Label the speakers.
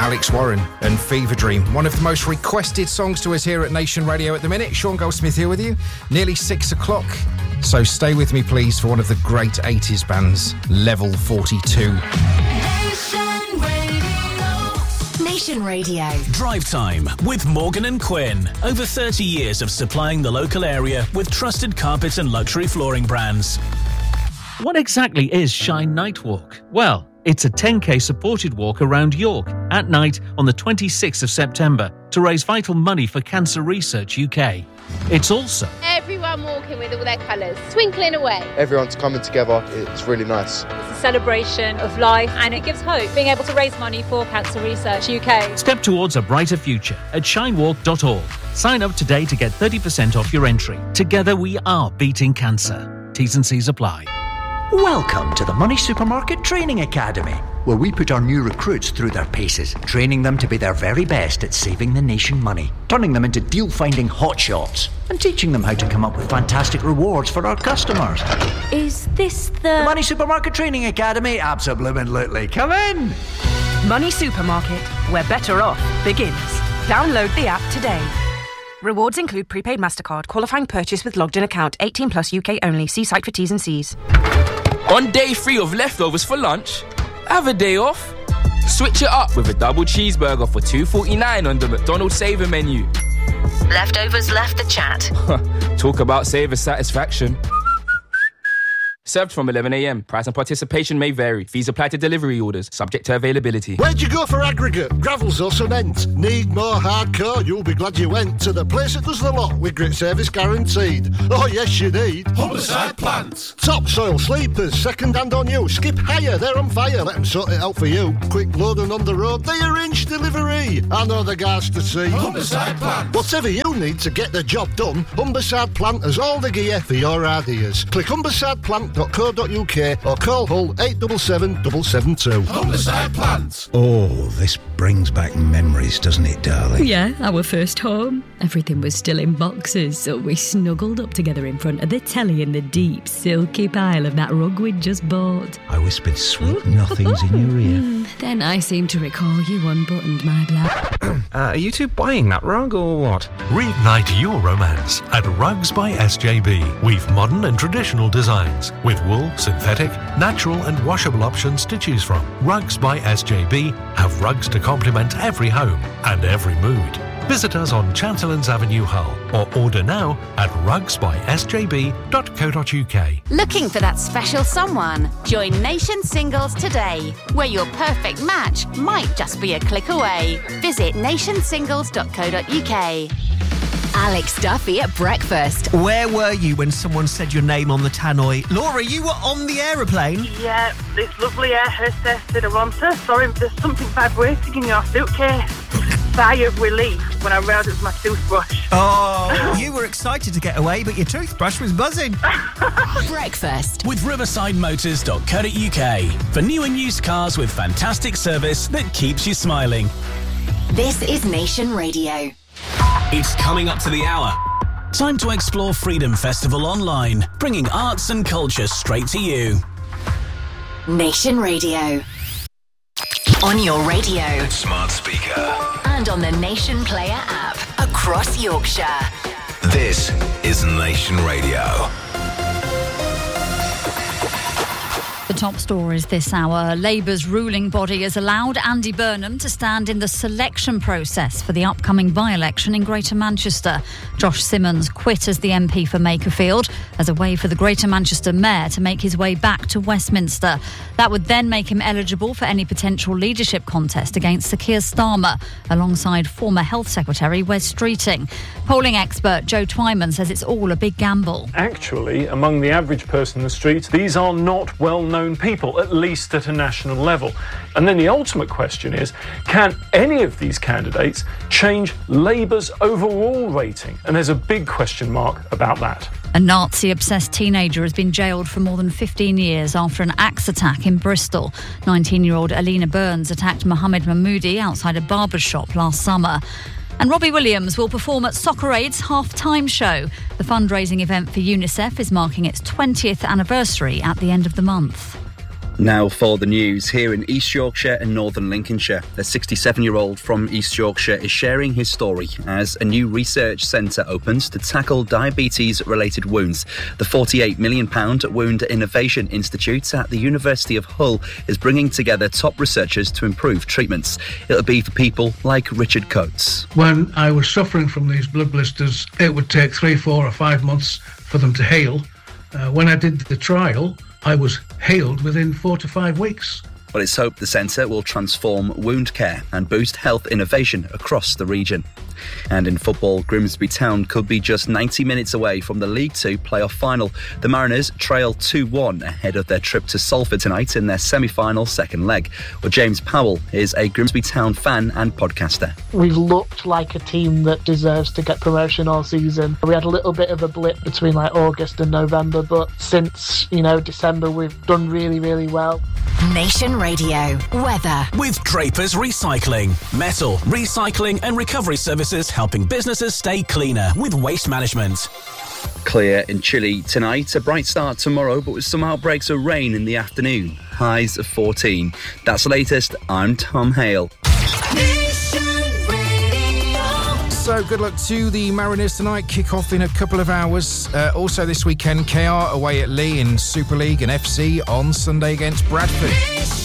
Speaker 1: Alex Warren and Fever Dream. One of the most requested songs to us here at Nation Radio at the minute. Sean Goldsmith here with you. Nearly 6 o'clock. So stay with me, please, for one of the great 80s bands, Level 42.
Speaker 2: Nation Radio.
Speaker 3: Drive Time with Morgan and Quinn. Over 30 years of supplying the local area with trusted carpet and luxury flooring brands.
Speaker 4: What exactly is Shine Night Walk? Well, it's a 10k supported walk around York at night on the 26th of September to raise vital money for Cancer Research UK. It's also
Speaker 5: everyone walking with all their colours, twinkling away.
Speaker 6: Everyone's coming together. It's really nice.
Speaker 7: It's a celebration of life and it gives hope, being able to raise money for Cancer Research UK.
Speaker 4: Step towards a brighter future at shinewalk.org. Sign up today to get 30% off your entry. Together we are beating cancer. T's and C's apply.
Speaker 8: Welcome to the Money Supermarket Training Academy, where we put our new recruits through their paces, training them to be their very best at saving the nation money, turning them into deal-finding hotshots, and teaching them how to come up with fantastic rewards for our customers.
Speaker 7: Is this the
Speaker 8: Money Supermarket Training Academy? Absolutely. Come in!
Speaker 9: Money Supermarket, where better off begins. Download the app today. Rewards include prepaid MasterCard, qualifying purchase with logged-in account, 18 plus UK only. See site for T's and C's.
Speaker 10: On day 3 of leftovers for lunch, have a day off. Switch it up with a double cheeseburger for $2.49 on the McDonald's Saver menu.
Speaker 2: Leftovers left the chat.
Speaker 10: Talk about saver satisfaction. Served from 11 a.m. Price and participation may vary. Fees apply to delivery orders, subject to availability.
Speaker 11: Where'd you go for aggregate, gravels or cement? Need more hardcore? You'll be glad you went to the place that does the lot with grit service guaranteed. Oh yes, you need
Speaker 12: Humberside Plant.
Speaker 11: Topsoil sleepers, second hand on you. Skip higher, they're on fire. Let them sort it out for you. Quick load and on the road, they arrange delivery. I know the guys to see.
Speaker 12: Humberside Plant.
Speaker 11: Whatever you need to get the job done, Humberside Plant has all the gear for your ideas. Click humbersideplant.co.uk or call Hull 877 772.
Speaker 12: Humberside Plant.
Speaker 13: Oh, this brings back memories, doesn't it, darling?
Speaker 14: Yeah, our first home. Everything was still in boxes, so we snuggled up together in front of the telly in the deep, silky pile of that rug we'd just bought.
Speaker 13: I whispered sweet nothings in your ear.
Speaker 14: Then I seem to recall you unbuttoned my blouse.
Speaker 15: Are you two buying that rug or what?
Speaker 16: Reignite your romance at Rugs by SJB. We've modern and traditional designs with wool, synthetic, natural and washable options to choose from. Rugs by SJB have rugs to complement every home and every mood. Visit us on Chancellors Avenue, Hull, or order now at rugsbysjb.co.uk.
Speaker 2: Looking for that special someone? Join Nation Singles today, where your perfect match might just be a click away. Visit nationsingles.co.uk. Alex Duffy at breakfast.
Speaker 17: Where were you when someone said your name on the tannoy? Laura, you were on the aeroplane?
Speaker 18: Yeah, this lovely air hostess said, I'm so sorry, there's something vibrating in your suitcase. Sigh of relief when I realised it was my toothbrush.
Speaker 17: Oh, you were excited to get away, but your toothbrush was buzzing.
Speaker 2: Breakfast
Speaker 3: with riversidemotors.co.uk for new and used cars with fantastic service that keeps you smiling.
Speaker 2: This is Nation Radio.
Speaker 3: It's coming up to the hour. Time to explore Freedom Festival online, bringing arts and culture straight to you.
Speaker 2: Nation Radio. On your radio,
Speaker 12: smart speaker,
Speaker 2: and on the Nation Player app across Yorkshire.
Speaker 12: This is Nation Radio.
Speaker 19: The top stories this hour. Labour's ruling body has allowed Andy Burnham to stand in the selection process for the upcoming by-election in Greater Manchester. Josh Simmons quit as the MP for Makerfield as a way for the Greater Manchester Mayor to make his way back to Westminster. That would then make him eligible for any potential leadership contest against Sir Keir Starmer, alongside former Health Secretary Wes Streeting. Polling expert Joe Twyman says it's all a big gamble.
Speaker 20: Actually, among the average person in the street, these are not well-known people, at least at a national level. And then the ultimate question is, can any of these candidates change Labour's overall rating? And there's a big question mark about that.
Speaker 19: A Nazi-obsessed teenager has been jailed for more than 15 years after an axe attack in Bristol. 19-year-old Alina Burns attacked Mohammed Mahmoudi outside a barber's shop last summer. And Robbie Williams will perform at Soccer Aid's half-time show. The fundraising event for UNICEF is marking its 20th anniversary at the end of the month.
Speaker 21: Now for the news. Here in East Yorkshire and Northern Lincolnshire, a 67-year-old from East Yorkshire is sharing his story as a new research centre opens to tackle diabetes-related wounds. The £48 million Wound Innovation Institute at the University of Hull is bringing together top researchers to improve treatments. It'll be for people like Richard Coates.
Speaker 22: When I was suffering from these blood blisters, it would take 3, 4 or 5 months for them to heal. When I did the trial, I was healed within 4 to 5 weeks.
Speaker 21: Well, it's hoped the centre will transform wound care and boost health innovation across the region. And in football, Grimsby Town could be just 90 minutes away from the League Two playoff final. The Mariners trail 2-1 ahead of their trip to Salford tonight in their semi-final second leg. Well, James Powell is a Grimsby Town fan and podcaster.
Speaker 23: We've looked like a team that deserves to get promotion all season. We had a little bit of a blip between August and November, but since, December, we've done really, really well.
Speaker 24: Nation Radio weather
Speaker 3: with Drapers Recycling, metal recycling and recovery services, helping businesses stay cleaner with waste management.
Speaker 21: Clear and chilly tonight, a bright start tomorrow, but with some outbreaks of rain in the afternoon. Highs of 14. That's the latest. I'm Tom Hale.
Speaker 1: So good luck to the Mariners tonight. Kick off in a couple of hours. Also this weekend, KR away at Lee in Super League and FC on Sunday against Bradford.